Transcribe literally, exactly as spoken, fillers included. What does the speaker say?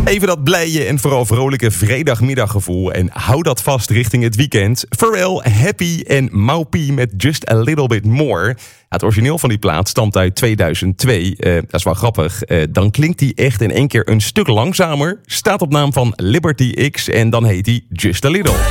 Even dat blije en vooral vrolijke vrijdagmiddaggevoel. En hou dat vast richting het weekend. Pharrell, Happy en Maupi met Just a Little Bit More. Het origineel van die plaat stamt uit tweeduizend twee. Uh, dat is wel grappig. Uh, dan klinkt die echt in één keer een stuk langzamer. Staat op naam van Liberty X en dan heet die Just a Little.